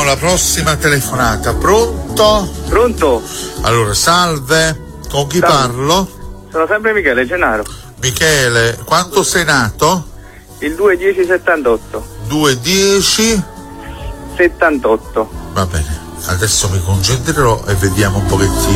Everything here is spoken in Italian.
la prossima telefonata. Pronto? Pronto? Allora, salve. Con chi parlo? Sono sempre Michele Gennaro. Michele, quanto sei nato? Il 2/10/78. 2/10/78. Va bene, adesso mi concentrerò e vediamo un pochettino.